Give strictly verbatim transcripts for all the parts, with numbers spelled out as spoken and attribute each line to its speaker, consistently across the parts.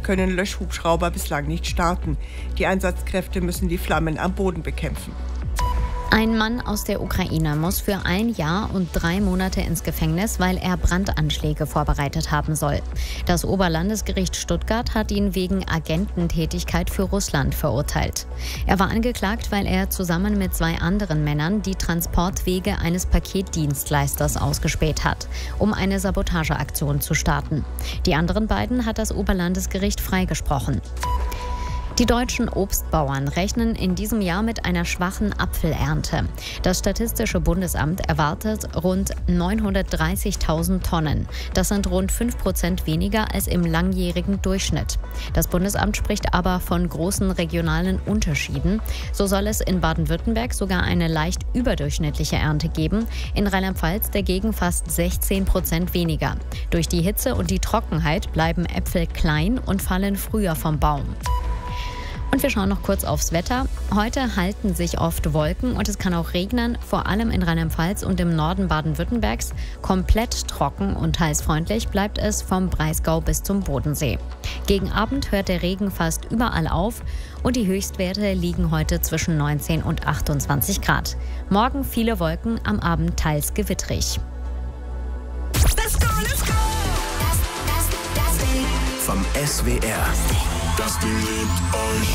Speaker 1: können Löschhubschrauber bislang nicht starten. Die Einsatzkräfte müssen die Flammen am Boden bekämpfen.
Speaker 2: Ein Mann aus der Ukraine muss für ein Jahr und drei Monate ins Gefängnis, weil er Brandanschläge vorbereitet haben soll. Das Oberlandesgericht Stuttgart hat ihn wegen Agententätigkeit für Russland verurteilt. Er war angeklagt, weil er zusammen mit zwei anderen Männern die Transportwege eines Paketdienstleisters ausgespäht hat, um eine Sabotageaktion zu starten. Die anderen beiden hat das Oberlandesgericht freigesprochen. Die deutschen Obstbauern rechnen in diesem Jahr mit einer schwachen Apfelernte. Das Statistische Bundesamt erwartet rund neunhundertdreißigtausend Tonnen. Das sind rund fünf Prozent weniger als im langjährigen Durchschnitt. Das Bundesamt spricht aber von großen regionalen Unterschieden. So soll es in Baden-Württemberg sogar eine leicht überdurchschnittliche Ernte geben, in Rheinland-Pfalz dagegen fast sechzehn Prozent weniger. Durch die Hitze und die Trockenheit bleiben Äpfel klein und fallen früher vom Baum. Und wir schauen noch kurz aufs Wetter. Heute halten sich oft Wolken und es kann auch regnen, vor allem in Rheinland-Pfalz und im Norden Baden-Württembergs. Komplett trocken und heißfreundlich bleibt es vom Breisgau bis zum Bodensee. Gegen Abend hört der Regen fast überall auf und die Höchstwerte liegen heute zwischen neunzehn und achtundzwanzig Grad. Morgen viele Wolken, am Abend teils gewittrig.
Speaker 3: Let's go, let's go! Das, das, das Ding.
Speaker 4: Vom S W R. Das Ding liebt euch.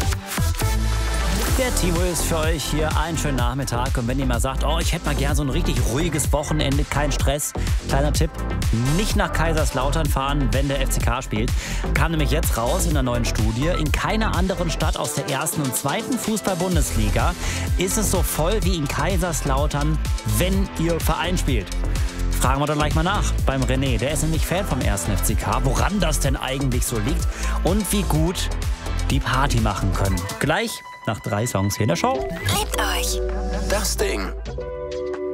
Speaker 5: Der Timo ist für euch hier einen schönen Nachmittag. Und wenn ihr mal sagt, oh, ich hätte mal gern so ein richtig ruhiges Wochenende, kein Stress. Kleiner Tipp, nicht nach Kaiserslautern fahren, wenn der F C K spielt. Kam nämlich jetzt raus in der neuen Studie. In keiner anderen Stadt aus der ersten und zweiten Fußball-Bundesliga ist es so voll wie in Kaiserslautern, wenn ihr Verein spielt. Fragen wir doch gleich mal nach beim René. Der ist nämlich Fan vom ersten F C K. Woran das denn eigentlich so liegt und wie gut die Party machen können. Gleich nach drei Songs hier in der Show.
Speaker 3: Liebt euch.
Speaker 4: Das Ding.